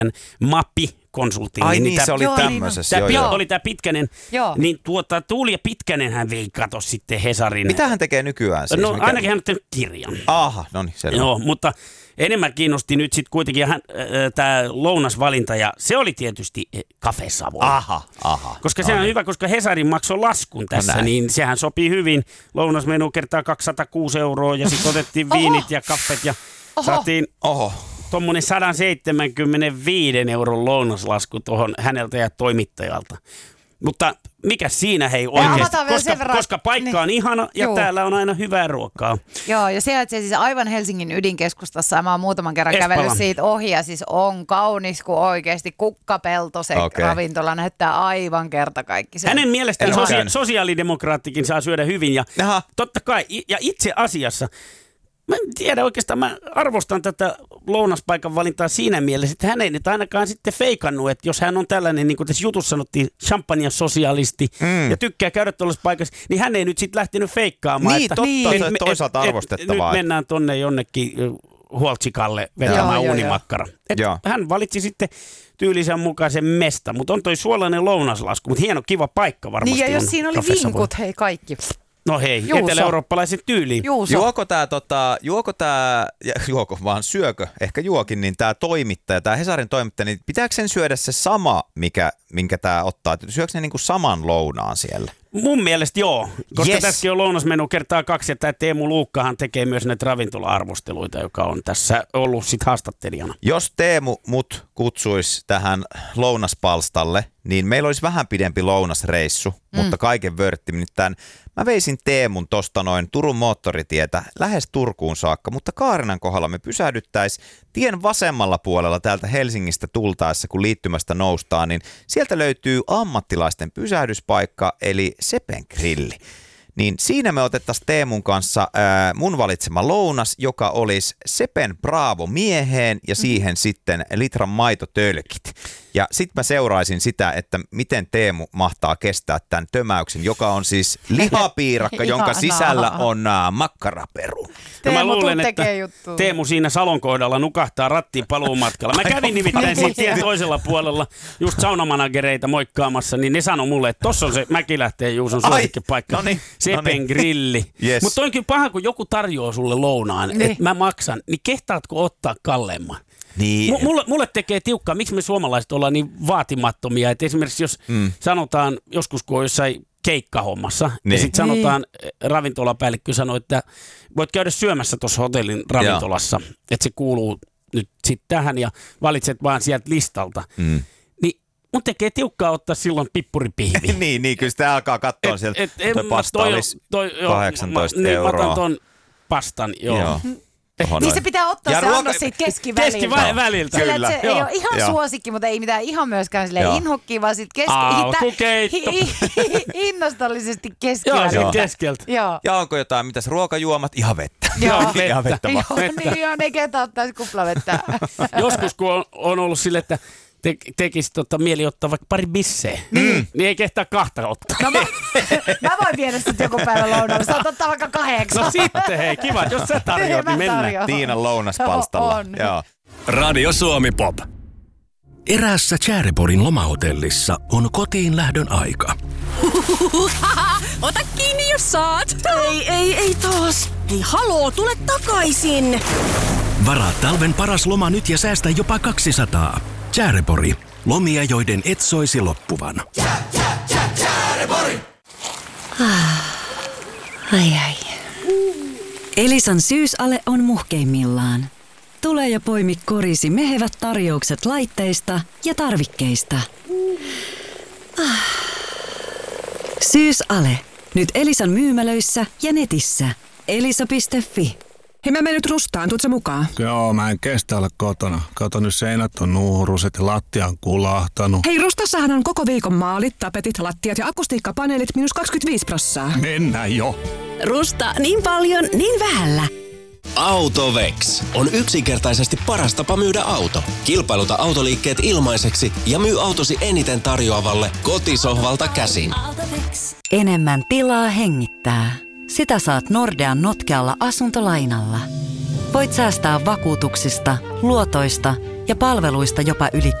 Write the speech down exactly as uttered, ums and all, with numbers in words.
Mappi-konsulttiin. Ai niin, niin se oli joo, tämmöisessä. Tämä joo, joo. oli tämä Pitkänen. Joo. Niin tuota, Tuuli ja Pitkänen hän vei kato sitten Hesarin. Mitä hän tekee nykyään siis? No Mikä? ainakin hän on tehnyt kirjan. Aha, no niin, selvä. Joo, mutta enemmän kiinnosti nyt sitten kuitenkin hän, äh, tämä lounasvalinta ja se oli tietysti Cafe Savoy. Aha, aha. Koska se on hyvä, koska Hesarin maksoi laskun tässä, no niin sehän sopii hyvin. Lounasmenu kertaa kaksisataakuusi euroa ja sitten otettiin viinit ja kaffet ja Oho. saatiin Oho. tuommoinen sata seitsemänkymmentäviisi euron lounaslasku tuohon häneltä ja toimittajalta. Mutta mikä siinä hei oikeasti, koska, koska paikka on niin. ihana ja Juu. täällä on aina hyvää ruokaa. Joo, ja se, että se siis aivan Helsingin ydinkeskustassa, ja mä oon muutaman kerran Espala. kävellyt siitä ohi, ja siis on kaunis kuin oikeasti kukkapelto, se okay. ravintola näyttää aivan kertakaikkisen. Hänen mielestään sosia- sosiaalidemokraattikin saa syödä hyvin, ja Aha. totta kai, ja itse asiassa, mä en tiedä oikeastaan, mä arvostan tätä lounaspaikan valintaa siinä mielessä, että hän ei nyt ainakaan sitten feikannut, että jos hän on tällainen, niin kuin tässä jutussa sanottiin, champagne-sosialisti mm. ja tykkää käydä tuollaisessa paikassa, niin hän ei nyt sitten lähtenyt feikkaamaan. Niin, että, totta, niin, se on toisaalta et, arvostettavaa. Et, nyt mennään tonne jonnekin Huoltsikalle vetämään uunimakkara. Hän valitsi sitten tyylisen mukaisen mesta, mutta on toi suolainen lounaslasku, mutta hieno kiva paikka varmasti. Niin ja jos on siinä oli vinkut, hei kaikki. No hei, Juuso. Etelä-eurooppalaisen tyyliin. Juuso. Juoko tää, tota, juoko tää, juoko vaan syökö, ehkä juokin, niin tää toimittaja, tää Hesarin toimittaja, niin pitääkö sen syödä se sama, mikä, minkä tää ottaa? Syökö ne niinku saman lounaan siellä? Mun mielestä joo, koska yes. tässäkin on lounasmenu kertaa kaksi, ja tämä Teemu Luukkahan tekee myös näitä ravintola-arvosteluita, joka on tässä ollut sit haastattelijana. Jos Teemu mut kutsuisi tähän lounaspalstalle, niin meillä olisi vähän pidempi lounasreissu, mm. mutta kaiken vörtti. Nimittäin mä veisin Teemun tosta noin Turun moottoritietä lähes Turkuun saakka, mutta Kaarinan kohdalla me pysähdyttäisiin tien vasemmalla puolella täältä Helsingistä tultaessa, kun liittymästä noustaan, niin sieltä löytyy ammattilaisten pysähdyspaikka, eli Sepen grilli. Niin siinä me otettaisiin Teemun kanssa ää, mun valitsema lounas, joka olisi Sepen Bravo mieheen ja siihen sitten litran maitotölkit. Ja sitten mä seuraisin sitä, että miten Teemu mahtaa kestää tämän tömäyksen, joka on siis lihapiirakka, jonka sisällä on ää, makkaraperun. No mä luulen, että Teemu siinä Salon kohdalla nukahtaa rattiin paluumatkalla. Mä kävin nimittäin siinä tien toisella puolella just saunamanagereita moikkaamassa, niin ne sanoi mulle, että tossa on se Mäkilähteen Juuson suosikkipaikka, no niin, Sepen no niin. grilli. Yes. Mutta on kyllä paha, kun joku tarjoaa sulle lounaan, niin. että mä maksan, niin kehtaatko ottaa kalleimman? Niin. M- mulle, mulle tekee tiukkaa, miksi me suomalaiset ollaan niin vaatimattomia, että esimerkiksi jos mm. sanotaan joskus, kun on jossain keikkahommassa, niin. ja sitten sanotaan, ravintolapäällikkö sanoo, että voit käydä syömässä tuossa hotellin ravintolassa, Joo. että se kuuluu nyt sitten tähän ja valitset vaan sieltä listalta. Mm. Niin mun tekee tiukkaa ottaa silloin pippuripihvi. niin, niin, kyllä sitä alkaa katsoa sieltä, että pasta toi, olisi toi, toi, kahdeksantoista mä, euroa. Niin, mä otan ton pastan, joo. joo. Niin se pitää ottaa ja se ruoka... annos siitä keskiväliltä. Keskiväliltä, Sillä, kyllä. Se ei ole ihan Joo. suosikki, mutta ei mitään ihan myöskään silleen inhokkiä, vaan sitten keski... Alkukeitto. Innostollisesti keskiväliltä. Joo, keskeltä. Joo. Ja onko jotain, mitäs ruokajuomat? Ihan vettä. Joo, vettä. Ihan vettä vaan. Joo, niin joo, ne ketä ottaisi kuplavettä. Joskus kun on, on ollut silleen, että te, tekisi tota, mieli ottaa vaikka pari bisseä, mm. niin ei kehtaa kahta ottaa. No mä, mä voin viedä sitten joku päivän lounalle. Saat ottaa vaikka kahdeksan. No sitten hei, kiva. Jos sä tarjoat, niin mennään. Tiinan lounaspalstalla. On. Joo. Radio Suomi Pop. Eräässä Tjäreporin lomahotellissa on kotiin lähdön aika. Ota kiinni, jos saat. Ei, ei, ei taas. Hei, haloo, tule takaisin. Varaa talven paras loma nyt ja säästä jopa kaksisataa. Tjärepori. Lomia, joiden et soisi loppuvan. Tjä, tjä, tjä, Tjärepori! Ai ai. Elisan syysale on muhkeimmillaan. Tule ja poimi korisi mehevät tarjoukset laitteista ja tarvikkeista. Syysale. Nyt Elisan myymälöissä ja netissä. elisa piste fi. Hei, mä menen nyt Rustaan, tuut sä mukaan? Joo, mä en kestä olla kotona. Kato, nyt seinät on nuuruset ja lattia on kulahtanut. Hei, Rustassahan on koko viikon maalit, tapetit, lattiat ja akustiikkapaneelit miinus kaksikymmentäviisi prossaa. Mennään jo. Rusta niin paljon, niin vähällä. Autovex on yksinkertaisesti paras tapa myydä auto. Kilpailuta autoliikkeet ilmaiseksi ja myy autosi eniten tarjoavalle kotisohvalta käsin. Enemmän tilaa hengittää. Sitä saat Nordean notkealla asuntolainalla. Voit säästää vakuutuksista, luotoista ja palveluista jopa yli